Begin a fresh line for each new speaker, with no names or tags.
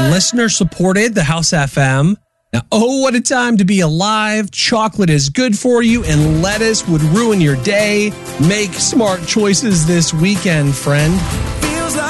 listener supported the House FM. Now, oh, what a time to be alive. Chocolate is good for you and lettuce would ruin your day. Make smart choices this weekend, friend.